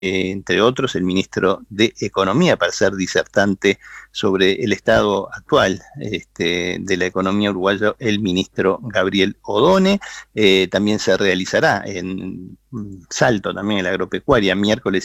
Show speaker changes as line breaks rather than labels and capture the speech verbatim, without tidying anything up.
eh, entre otros, el ministro de Economía, para ser disertante sobre el estado actual este, de la economía uruguaya, el ministro Gabriel Odone. Eh, también se realizará en Salto, también en la agropecuaria, miércoles